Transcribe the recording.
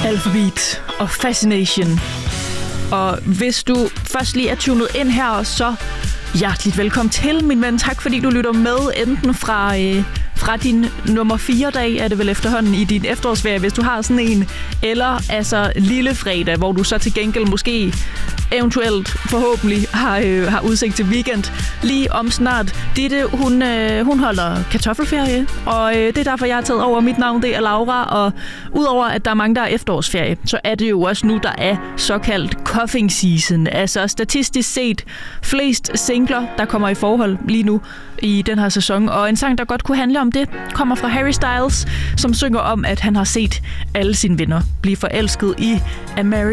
Alphabet og Fascination. Og hvis du først lige er tunet ind her, så hjerteligt velkommen til, min ven. Tak fordi du lytter med, enten fra din nummer 4-dag, er det vel efterhånden, i din efterårsferie, hvis du har sådan en, eller altså lille fredag, hvor du så til gengæld måske eventuelt forhåbentlig har udsigt til weekend. Lige om snart. Ditte, hun holder kartoffelferie, og det er derfor, jeg har taget over. Mit navn, det er Laura, og udover at der er mange, der er efterårsferie, så er det jo også nu, der er såkaldt cuffing season. Altså statistisk set flest singler, der kommer i forhold lige nu i den her sæson. Og en sang, der godt kunne handle om det, kommer fra Harry Styles, som synger om, at han har set alle sine venner blive forelsket i American